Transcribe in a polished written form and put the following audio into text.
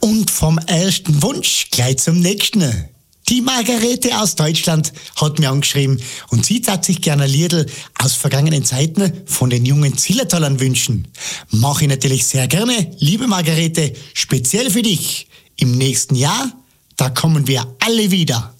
Und vom ersten Wunsch gleich zum nächsten. Die Margarete aus Deutschland hat mir angeschrieben und sie tat sich gerne ein Liedl aus vergangenen Zeiten von den jungen Zillertalern wünschen. Mache ich natürlich sehr gerne, liebe Margarete, speziell für dich. Im nächsten Jahr, da kommen wir alle wieder.